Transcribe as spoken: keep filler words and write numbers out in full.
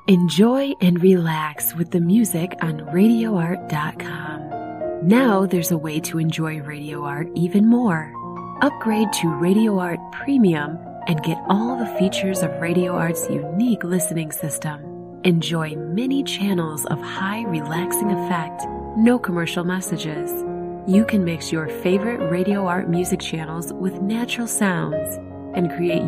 Enjoy and relax with the music on radio art dot com. Now there's a way to enjoy Radio Art even more. Upgrade to Radio Art Premium and get all the features of Radio Art's unique listening system. Enjoy many channels of high relaxing effect, no commercial messages. You can mix your favorite Radio Art music channels with natural sounds and create